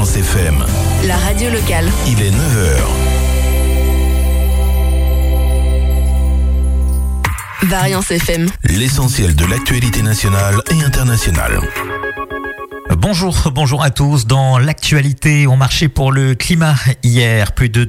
Variance FM. La radio locale. Il est 9h. Variance FM. L'essentiel de l'actualité nationale et internationale. Bonjour à tous. Dans l'actualité, on marchait pour le climat hier. Plus de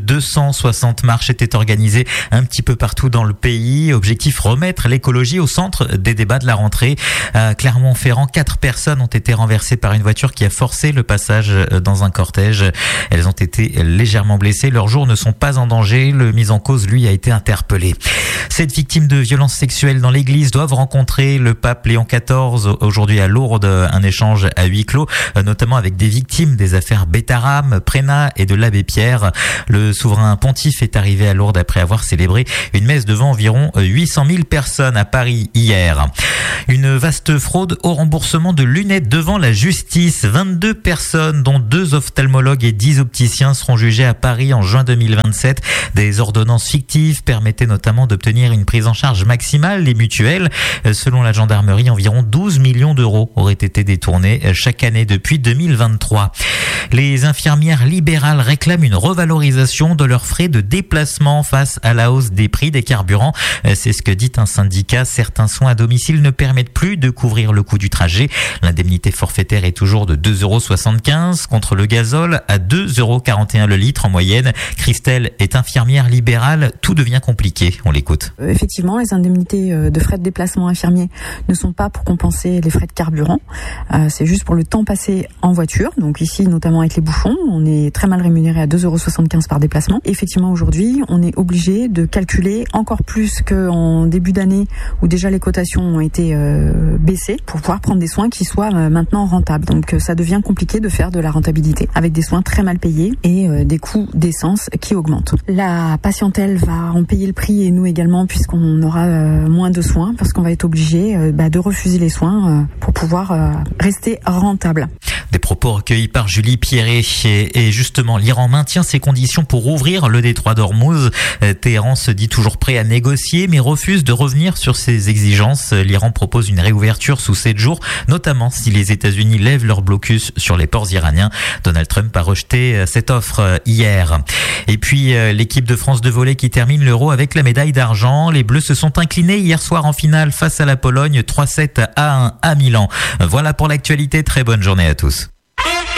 260 marches étaient organisées un petit peu partout dans le pays. Objectif, remettre l'écologie au centre des débats de la rentrée. À Clermont-Ferrand, 4 personnes ont été renversées par une voiture qui a forcé le passage dans un cortège. Elles ont été légèrement blessées. Leurs jours ne sont pas en danger. Le mis en cause, lui, a été interpellé. 7 victimes de violences sexuelles dans l'église doivent rencontrer le pape Léon XIV aujourd'hui à Lourdes. Un échange à huis clos, notamment avec des victimes des affaires Bétaram, Prénat et de l'abbé Pierre. Le souverain pontife est arrivé à Lourdes après avoir célébré une messe devant environ 800 000 personnes à Paris hier. Une vaste fraude au remboursement de lunettes devant la justice. 22 personnes, dont 2 ophtalmologues et 10 opticiens, seront jugés à Paris en juin 2027. Des ordonnances fictives permettaient notamment d'obtenir une prise en charge maximale. Les mutuelles, selon la gendarmerie, environ 12 millions d'euros auraient été détournés chaque année depuis 2023. Les infirmières libérales réclament une revalorisation de leurs frais de déplacement face à la hausse des prix des carburants. C'est ce que dit un syndicat. Certains soins à domicile ne permettent plus de couvrir le coût du trajet. L'indemnité forfaitaire est toujours de 2,75 € contre le gazole à 2,41 € le litre en moyenne. Christelle est infirmière libérale. Tout devient compliqué. On l'écoute. Effectivement, les indemnités de frais de déplacement infirmiers ne sont pas pour compenser les frais de carburant. C'est juste pour le temps passé en voiture. Donc ici, notamment avec les bouchons, on est très mal rémunéré à 2,75 € par déplacement. Effectivement, aujourd'hui, on est obligé de calculer encore plus qu'en début d'année où déjà les cotations ont été baissées pour pouvoir prendre des soins qui soient maintenant rentables. Donc ça devient compliqué de faire de la rentabilité avec des soins très mal payés et des coûts d'essence qui augmentent. La patientèle va en payer le prix et nous également puisqu'on aura moins de soins parce qu'on va être obligé de refuser les soins pour pouvoir rester rentable. Des propos recueillis par Julie Pierret. Et justement, l'Iran maintient ses conditions pour ouvrir le détroit d'Ormuz. Téhéran se dit toujours prêt à négocier, mais refuse de revenir sur ses exigences. L'Iran propose une réouverture sous 7 jours, notamment si les États-Unis lèvent leur blocus sur les ports iraniens. Donald Trump a rejeté cette offre hier. Et puis, l'équipe de France de volley qui termine l'Euro avec la médaille d'argent. Les Bleus se sont inclinés hier soir en finale face à la Pologne, 3-7 à 1 à Milan. Voilà pour l'actualité. Très bonne journée à tous.